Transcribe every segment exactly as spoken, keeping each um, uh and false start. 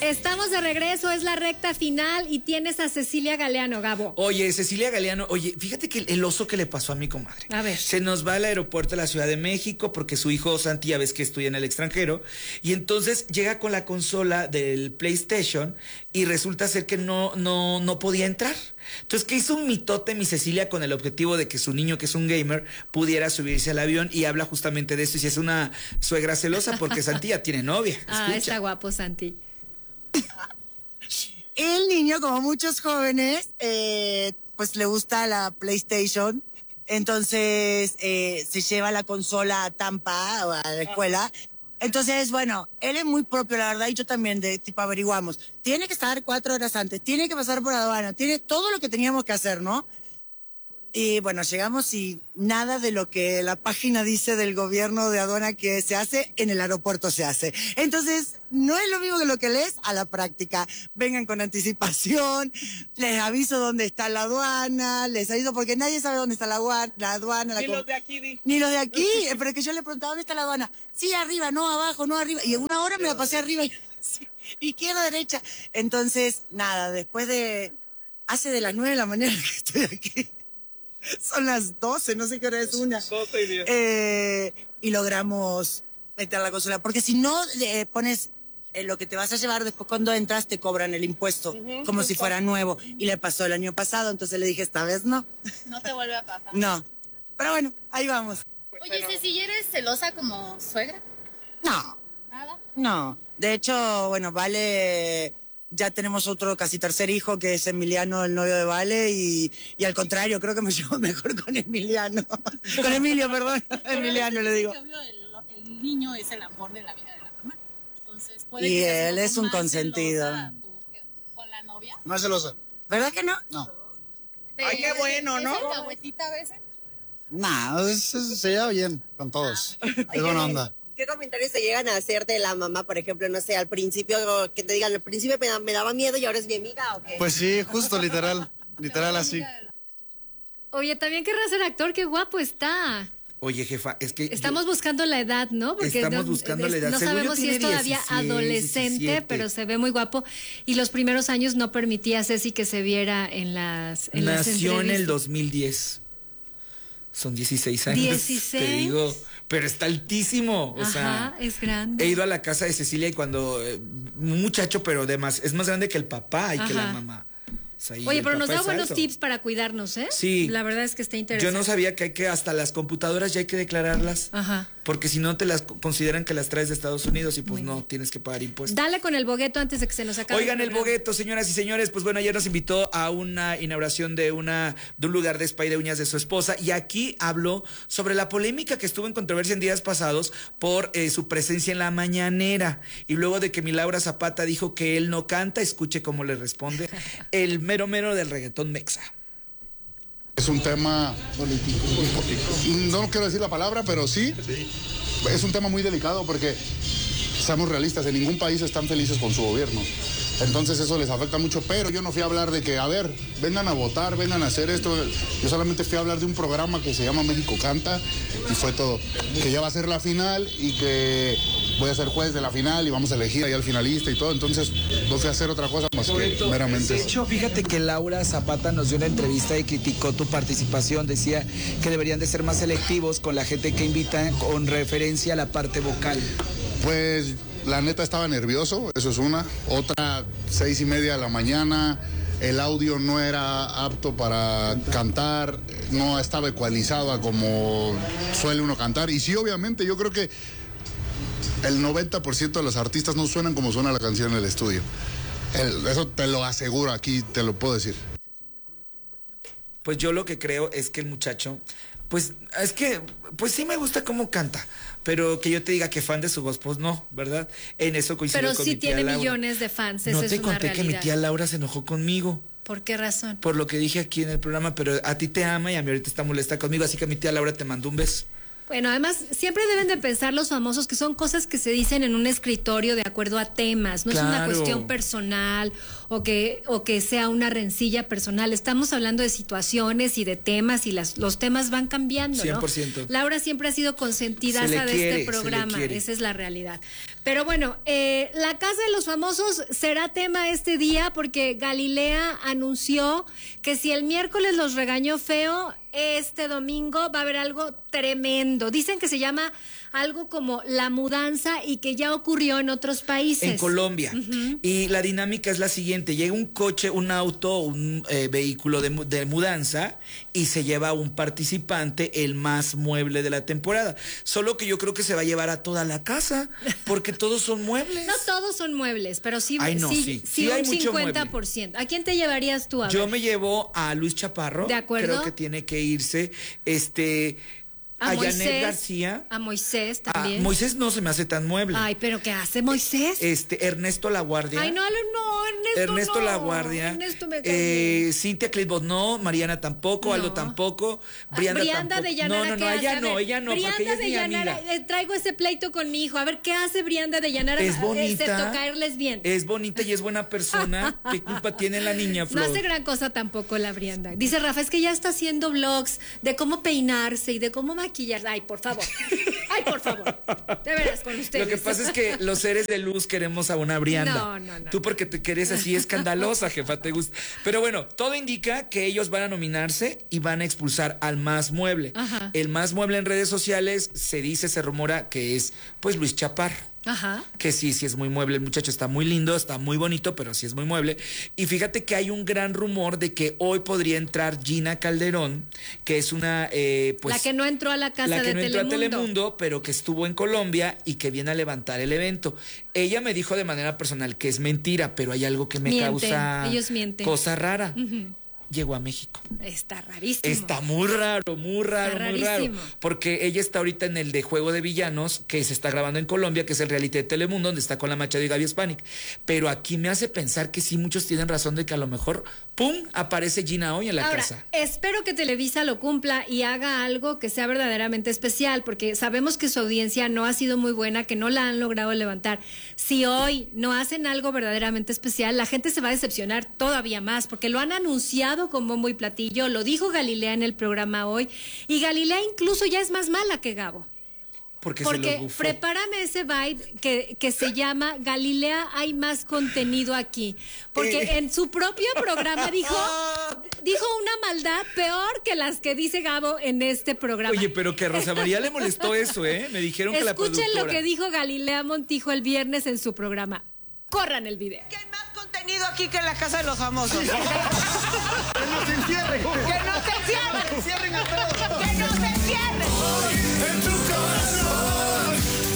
Estamos de regreso, es la recta final y tienes a Cecilia Galeano, Gabo. Oye, Cecilia Galeano, oye, fíjate que el oso que le pasó a mi comadre. A ver. Se nos va al aeropuerto de la Ciudad de México porque su hijo Santi, ya ves que estudia en el extranjero, y entonces llega con la consola del PlayStation y resulta ser que no, no, no podía entrar. Entonces, que hizo un mitote mi Cecilia con el objetivo de que su niño, que es un gamer, pudiera subirse al avión, y habla justamente de eso, y si es una suegra celosa porque Santi ya tiene novia. Ah, Escucha. está guapo Santi. El niño, como muchos jóvenes, eh, pues le gusta la PlayStation, entonces eh, se lleva la consola a Tampa o a la escuela. Entonces, bueno, él es muy propio, la verdad, y yo también, de tipo averiguamos. Tiene que estar cuatro horas antes, tiene que pasar por aduana, tiene todo lo que teníamos que hacer, ¿no? Y bueno, llegamos y nada de lo que la página dice del gobierno de aduana que se hace, en el aeropuerto se hace. Entonces, no es lo mismo que lo que lees a la práctica. Vengan con anticipación, les aviso dónde está la aduana, les aviso porque nadie sabe dónde está la, aduana. La aduana Ni la los de aquí, di. Ni los de aquí, pero es que yo le preguntaba, ¿dónde está la aduana? Sí, arriba, no abajo, no arriba. Y en una hora me la pasé arriba, y, izquierda, derecha. Entonces, nada, después de... Hace de las nueve de la mañana que estoy aquí. Son las doce, no sé qué hora es una. doce y diez. Eh, y logramos meter la consola. Porque si no le pones eh, lo que te vas a llevar, después cuando entras te cobran el impuesto, uh-huh, como si fuera nuevo. Y le pasó el año pasado, entonces le dije, esta vez no. No te vuelve a pasar. No. Pero bueno, ahí vamos. Oye, Ceci, ¿eres celosa como suegra? No. ¿Nada? No. De hecho, bueno, Vale... Ya tenemos otro casi tercer hijo, que es Emiliano, el novio de Vale, y, y al contrario, creo que me llevo mejor con Emiliano. Con Emilio, perdón. Emiliano le digo. El, el niño es el amor de la vida de la mamá. Entonces, puede y que él es un consentido. Tu, con la novia. No es celosa. ¿Verdad que no? No. Ay, qué bueno, ¿no? ¿Es alcahuetita a veces? No, es, es, se lleva bien con todos. Ah, es buena onda. ¿Qué comentarios te llegan a hacer de la mamá, por ejemplo, no sé, al principio, que te digan, al principio me, da, me daba miedo y ahora es mi amiga, ¿o qué? Pues sí, justo, literal, literal así. Oye, también querrás ser actor, qué guapo está. Oye, jefa, es que... Estamos yo, buscando la edad, ¿no? Porque estamos no, buscando la edad. No Seguro sabemos si es todavía diecisiete, adolescente, diecisiete. Pero se ve muy guapo. Y los primeros años no permitía a Ceci que se viera en las en Nació las en el dos mil diez. Son dieciséis años. ¿dieciséis? Te digo, pero está altísimo. O Ajá, sea, es grande. He ido a la casa de Cecilia y cuando... Eh, un muchacho, pero de más, es más grande que el papá y Ajá. que la mamá. O sea, Oye, pero nos da buenos alto. tips para cuidarnos, ¿eh? Sí. La verdad es que está interesante. Yo no sabía que hay que, hasta las computadoras ya hay que declararlas. Ajá. Porque si no te las consideran que las traes de Estados Unidos y pues no tienes que pagar impuestos. Dale con el bogueto antes de que se nos acabe. Oigan, el, el bogueto, señoras y señores, pues bueno, ayer nos invitó a una inauguración de una de un lugar de spa y de uñas de su esposa, y aquí habló sobre la polémica que estuvo en controversia en días pasados por eh, su presencia en la mañanera, y luego de que mi Laura Zapata dijo que él no canta, escuche cómo le responde el mero mero del reggaetón mexa. Es un tema político. No quiero decir la palabra, pero sí. Es un tema muy delicado porque, seamos realistas, en ningún país están felices con su gobierno. Entonces eso les afecta mucho, pero yo no fui a hablar de que, a ver, vengan a votar, vengan a hacer esto. Yo solamente fui a hablar de un programa que se llama México Canta, y fue todo. Que ya va a ser la final y que voy a ser juez de la final y vamos a elegir ahí al finalista y todo. Entonces no fui a hacer otra cosa más que meramente De eso. hecho, fíjate que Laura Zapata nos dio una entrevista y criticó tu participación. Decía que deberían de ser más selectivos con la gente que invitan con referencia a la parte vocal. Pues la neta estaba nervioso, eso es una. Otra, seis y media de la mañana, el audio no era apto para cantar, no estaba ecualizado a como suele uno cantar. Y sí, obviamente, yo creo que el noventa por ciento de los artistas no suenan como suena la canción en el estudio. El, eso te lo aseguro, aquí te lo puedo decir. Pues yo lo que creo es que el muchacho, pues es que, pues sí me gusta cómo canta, pero que yo te diga que fan de su voz, pues no, ¿verdad? En eso coincido Pero con sí mi tía tiene Laura. millones de fans, No eso te es una conté realidad. que mi tía Laura se enojó conmigo. ¿Por qué razón? Por lo que dije aquí en el programa, pero a ti te ama y a mí ahorita está molesta conmigo, así que mi tía Laura te mandó un beso. Bueno, además, siempre deben de pensar los famosos que son cosas que se dicen en un escritorio de acuerdo a temas, no Claro. es una cuestión personal o que, o que sea una rencilla personal. Estamos hablando de situaciones y de temas y las, los temas van cambiando, ¿no? cien por ciento. Laura siempre ha sido consentida Se le de quiere, este se le programa, quiere. esa es la realidad. Pero bueno, eh, la Casa de los Famosos será tema este día porque Galilea anunció que si el miércoles los regañó feo, este domingo va a haber algo tremendo. Dicen que se llama algo como la mudanza y que ya ocurrió en otros países. En Colombia. Uh-huh. Y la dinámica es la siguiente: llega un coche, un auto, un eh, vehículo de, de mudanza y se lleva a un participante el más mueble de la temporada. Solo que yo creo que se va a llevar a toda la casa porque todos son muebles. No todos son muebles, pero sí, Ay, no, sí, sí. sí, Sí un hay mucho cincuenta por ciento. ¿A quién te llevarías tú? A Yo ver? me llevo a Luis Chaparro. ¿De acuerdo? Creo que tiene que irse. Este... A, a Moisés, Janet García. A Moisés A también. Moisés no se me hace tan mueble. Ay, pero ¿qué hace Moisés? Este, Ernesto Laguardia. Ay, no, no, Ernesto Ernesto no. Laguardia. Ernesto me cae eh, Cintia Clitbot no, Mariana tampoco, No. Aldo tampoco, Brianda, Brianda tampoco. de Llanara, no, no, ¿qué no, hace? ella A no, ver, ella no, Brianda porque ella es de mi Llanara, amiga. eh, traigo ese pleito con mi hijo. A ver, ¿qué hace Brianda de Llanara? Es bonita. Excepto caerles bien. Es bonita y es buena persona. ¿Qué culpa tiene la niña, No Flor? hace gran cosa tampoco la Brianda. Dice Rafa, es que ya está haciendo vlogs de cómo peinarse y de cómo maquillar. Ay, por favor. Ay, por favor. De veras, con ustedes. Lo que pasa es que los seres de luz queremos a una Brianda. No, no, no. Tú porque te quieres así escandalosa, jefa, te gusta. Pero bueno, todo indica que ellos van a nominarse y van a expulsar al más mueble. Ajá. El más mueble en redes sociales se dice, se rumora que es pues Luis Chaparro. Ajá. Que sí, sí es muy mueble, el muchacho está muy lindo, está muy bonito, pero sí es muy mueble. Y fíjate que hay un gran rumor de que hoy podría entrar Gina Calderón, que es una, eh, pues... La que no entró a la casa la que de no entró Telemundo. a Telemundo, pero que estuvo en Colombia y que viene a levantar el evento. Ella me dijo de manera personal que es mentira, pero hay algo que me Mienten, causa ellos mienten. cosa rara. Ujú. Llegó a México. Está rarísimo. Está muy raro, muy raro, Está muy raro. rarísimo. Porque ella está ahorita en el de Juego de Villanos, que se está grabando en Colombia, que es el reality de Telemundo, donde está con la Machado y Gaby Spanik. Pero aquí me hace pensar que sí, muchos tienen razón de que a lo mejor, ¡pum!, aparece Gina hoy en la Ahora, casa. espero que Televisa lo cumpla y haga algo que sea verdaderamente especial, porque sabemos que su audiencia no ha sido muy buena, que no la han logrado levantar. Si hoy no hacen algo verdaderamente especial, la gente se va a decepcionar todavía más, porque lo han anunciado con bombo y platillo, lo dijo Galilea en el programa hoy, y Galilea incluso ya es más mala que Gabo. Porque, se Porque lo bufó. prepárame ese vibe que, que se llama Galilea hay más contenido aquí. Porque Eh. en su propio programa dijo, dijo una maldad peor que las que dice Gabo en este programa. Oye, pero que a Rosa María le molestó eso, ¿eh? Me dijeron que la Escuchen productora... lo que dijo Galilea Montijo el viernes en su programa. Corran el video. ¿Qué hay más contenido aquí que en la casa de los famosos? ¡Que no se encierren! ¡Que no se encierren! ¡Que cierren a todos! ¡Que no se encierren! ¡En tu corazón!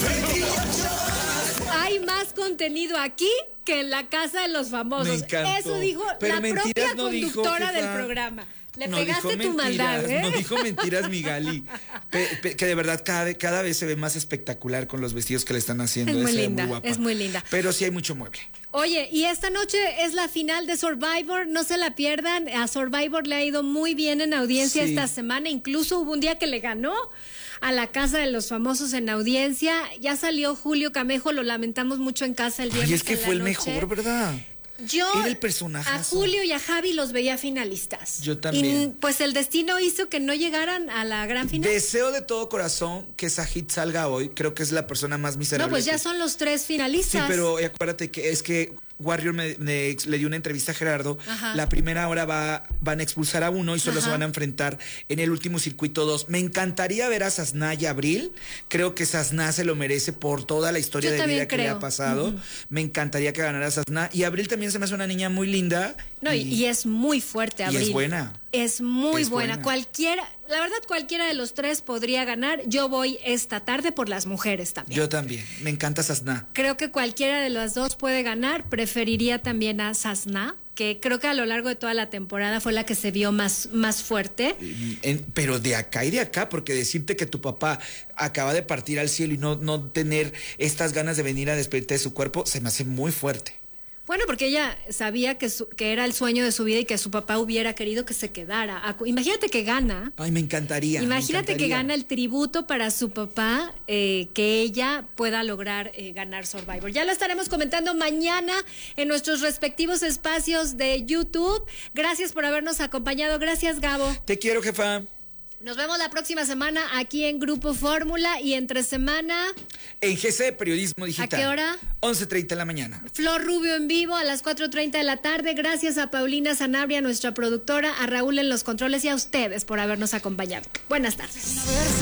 Hay más contenido aquí que en la casa de los famosos. Me encantó. Eso dijo Pero la mentiras propia no dijo, conductora jefa. del programa. Le No pegaste dijo tu maldad, mentiras, ¿eh? No dijo mentiras, mi Gali. Pe- pe- que de verdad cada, ve- cada vez se ve más espectacular con los vestidos que le están haciendo. Es muy se ve linda, guapa. es muy linda. Pero sí hay mucho mueble. Oye, y esta noche es la final de Survivor, no se la pierdan. A Survivor le ha ido muy bien en audiencia Sí. esta semana, incluso hubo un día que le ganó a la Casa de los Famosos en audiencia. Ya salió Julio Camejo, lo lamentamos mucho en casa el viernes. Y es que en la fue el noche. mejor, ¿verdad? Yo Era el personajazo. a Julio y a Javi los veía finalistas. Yo también. Y pues el destino hizo que no llegaran a la gran final. Deseo de todo corazón que Sajid salga hoy. Creo que es la persona más miserable. No, pues ya que- son los tres finalistas. Sí, pero eh, acuérdate que es que Warrior me, me- le dio una entrevista a Gerardo. Ajá. La primera hora va, van a expulsar a uno y solo Ajá. se van a enfrentar en el último circuito dos. Me encantaría ver a Sasná y Abril. Creo que Sasná se lo merece por toda la historia Yo de también vida que le creo. ha pasado. Ujú. Me encantaría que ganara Sasná. Y Abril también se me hace una niña muy linda. No, y, y es muy fuerte, y Abril. es buena. Es muy Es buena. buena. Cualquiera, la verdad, cualquiera de los tres podría ganar. Yo voy esta tarde por las mujeres también. Yo también. Me encanta Sasná. Creo que cualquiera de las dos puede ganar. Preferiría también a Sasná, que creo que a lo largo de toda la temporada fue la que se vio más, más fuerte. En- pero de acá y de acá, porque decirte que tu papá acaba de partir al cielo y no, no tener estas ganas de venir a despedirte de su cuerpo, se me hace muy fuerte. Bueno, porque ella sabía que, su- que era el sueño de su vida y que su papá hubiera querido que se quedara. Acu- Imagínate que gana. Ay, me encantaría. me Imagínate que encantaría. gana el tributo para su papá, eh, que ella pueda lograr eh, ganar Survivor. Ya lo estaremos comentando mañana en nuestros respectivos espacios de YouTube. Gracias por habernos acompañado. Gracias, Gabo. Te quiero, jefa. Nos vemos la próxima semana aquí en Grupo Fórmula y entre semana, En G C, Periodismo Digital. ¿a qué hora? once treinta de la mañana. Flor Rubio en vivo a las cuatro treinta de la tarde. Gracias a Paulina Sanabria, nuestra productora, a Raúl en los controles y a ustedes por habernos acompañado. Buenas tardes.